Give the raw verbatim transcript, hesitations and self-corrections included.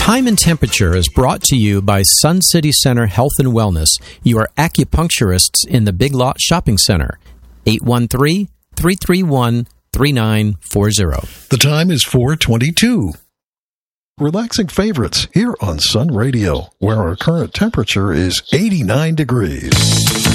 Time and Temperature is brought to you by Sun City Center Health and Wellness, your acupuncturists in the Big Lot Shopping Center. eight one three, three three one, three nine four zero. The time is four twenty-two. Relaxing favorites here on Sun Radio, where our current temperature is eighty-nine degrees.